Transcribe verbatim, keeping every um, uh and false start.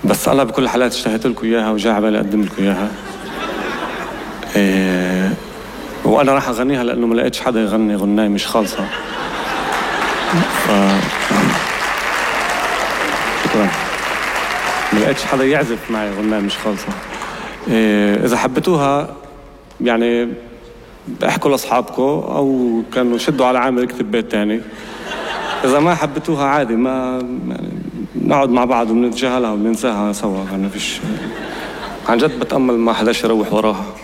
بس أنا بكل الحالات اشتهيت لكم إياها وجاء على بالي أقدم لكم إياها. إيه وأنا راح أغنيها لأنه ما لقيتش حدا يغني غناية مش خالصة. ف... شكرا. ما لقيتش حدا يعزف معي غناية مش خالصة. إيه إذا حبيتوها يعني احكوا لأصحابكم أو كانوا شدوا على عامل يكتب بيت تاني. إذا ما حبيتوها عادي، ما يعني نقعد مع بعض ونتجاهلها وننساها سوا، يعني فيش. عن جد بتأمل ما حداش يروح وراها.